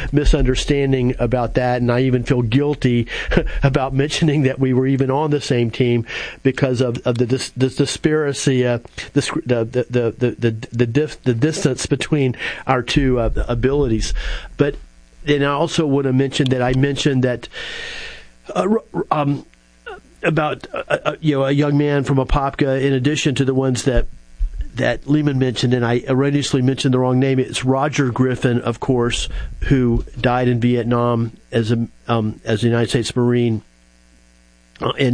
misunderstanding about that, and I even feel guilty about mentioning that we were even on the same team because of the disparity, the distance between our two abilities. But then I also want to mention that I mentioned that about a young man from Apopka, in addition to the ones that Lehman mentioned, and I erroneously mentioned the wrong name. It's Roger Griffin, of course, who died in Vietnam as a United States Marine in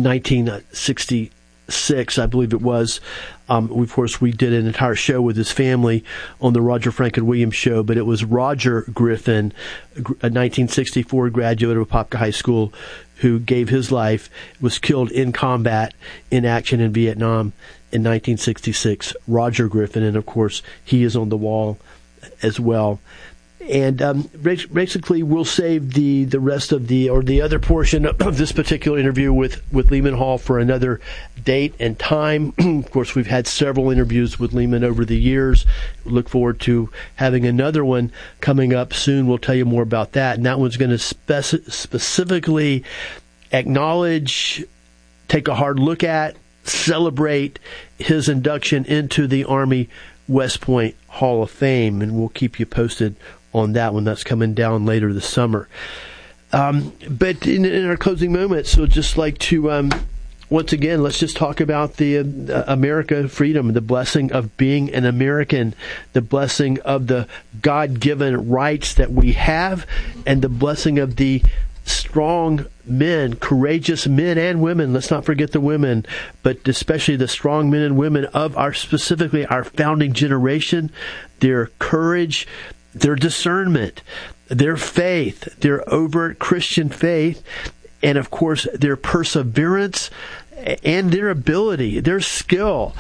1966, I believe it was. Of course, we did an entire show with his family on the Roger Franklin Williams show, but it was Roger Griffin, a 1964 graduate of Apopka High School, who gave his life, was killed in combat in action in Vietnam in 1966. Roger Griffin, and of course, he is on the wall as well. And basically, we'll save the rest of the other portion of this particular interview with Lehman Hall for another date and time. Of course, we've had several interviews with Lehman over the years. Look forward to having another one coming up soon. We'll tell you more about that. And that one's going to specifically acknowledge, take a hard look at, celebrate his induction into the Army West Point Hall of Fame. And we'll keep you posted on that one. That's coming down later this summer. But in our closing moments, we'd just like to, once again, let's just talk about the America freedom, the blessing of being an American, the blessing of the God-given rights that we have, and the blessing of the strong men, courageous men and women. Let's not forget the women, but especially the strong men and women of specifically our founding generation, their courage, their discernment, their faith, their overt Christian faith, and of course their perseverance and their ability, their skill.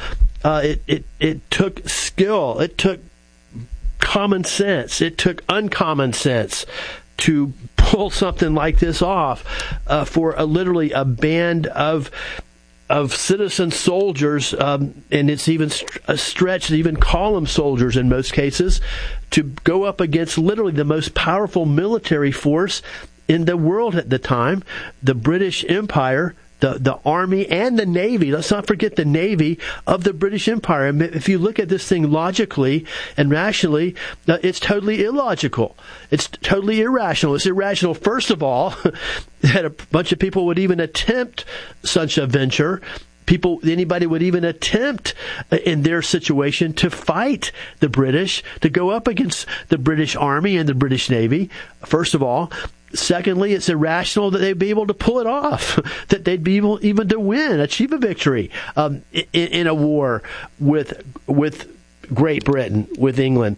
It took skill. It took common sense. It took uncommon sense to pull something like this off for literally a band of citizen soldiers, and it's even a stretch to even call them soldiers in most cases, to go up against literally the most powerful military force in the world at the time, the British Empire, the Army and the Navy. Let's not forget the Navy of the British Empire. And if you look at this thing logically and rationally, it's totally illogical. It's totally irrational. It's irrational, first of all, that a bunch of people would even attempt such a venture. Anybody would even attempt in their situation to fight the British, to go up against the British Army and the British Navy, first of all. Secondly, it's irrational that they'd be able to pull it off, that they'd be able even to achieve a victory in a war with Great Britain, with England.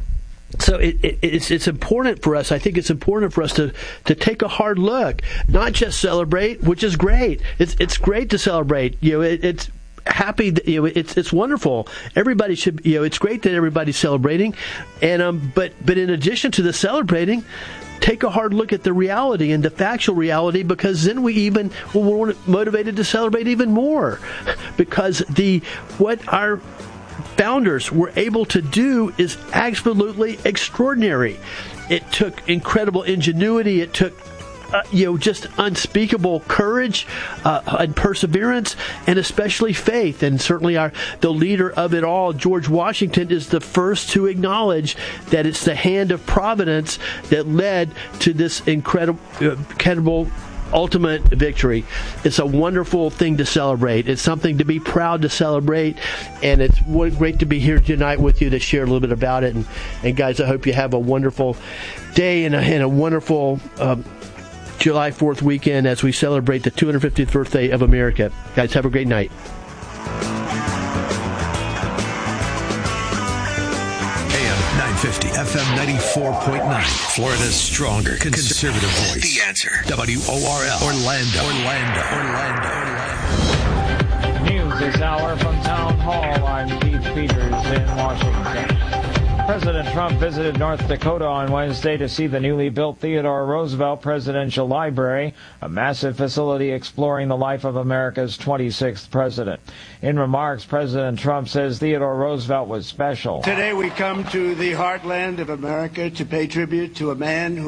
So it's important for us. I think it's important for us to take a hard look, not just celebrate, which is great. It's great to celebrate. It's happy. It's wonderful. Everybody should. It's great that everybody's celebrating, and but in addition to the celebrating, take a hard look at the reality and the factual reality, because then we're motivated to celebrate even more, because what our founders were able to do is absolutely extraordinary. It took incredible ingenuity. It took just unspeakable courage and perseverance, and especially faith. And certainly the leader of it all, George Washington, is the first to acknowledge that it's the hand of providence that led to this incredible ultimate victory. It's a wonderful thing to celebrate. It's something to be proud to celebrate, and it's great to be here tonight with you to share a little bit about it. And guys, I hope you have a wonderful day and a wonderful July 4th weekend as we celebrate the 250th birthday of America. Guys, have a great night. AM 950, FM 94.9. Florida's stronger conservative voice. The Answer. WORL. Orlando. News this hour from Town Hall. I'm Keith Peters in Washington. President Trump visited North Dakota on Wednesday to see the newly built Theodore Roosevelt Presidential Library, a massive facility exploring the life of America's 26th president. In remarks, President Trump says Theodore Roosevelt was special. Today we come to the heartland of America to pay tribute to a man who